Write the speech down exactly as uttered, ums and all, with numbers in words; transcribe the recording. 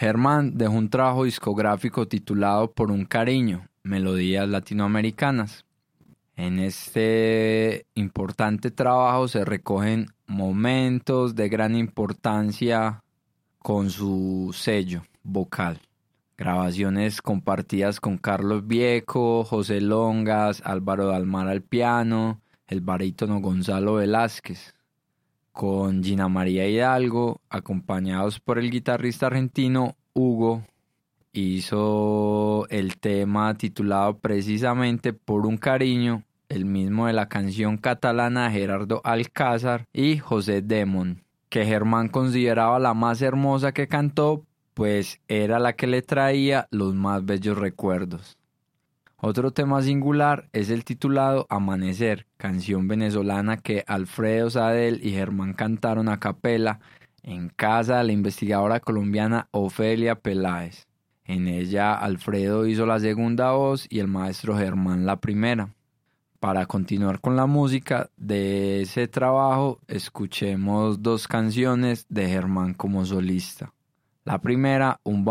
Germán dejó un trabajo discográfico titulado Por un cariño, melodías latinoamericanas. En este importante trabajo se recogen momentos de gran importancia con su sello vocal. Grabaciones compartidas con Carlos Vieco, José Longas, Álvaro Dalmar al piano, el barítono Gonzalo Velázquez, con Gina María Hidalgo, acompañados por el guitarrista argentino Hugo. Hizo el tema titulado precisamente Por un cariño, el mismo de la canción catalana de Gerardo Alcázar y José Demon, que Germán consideraba la más hermosa que cantó, pues era la que le traía los más bellos recuerdos. Otro tema singular es el titulado Amanecer, canción venezolana que Alfredo Sadel y Germán cantaron a capela en casa de la investigadora colombiana Ofelia Peláez. En ella Alfredo hizo la segunda voz y el maestro Germán la primera. Para continuar con la música de ese trabajo, escuchemos dos canciones de Germán como solista. La primera, Un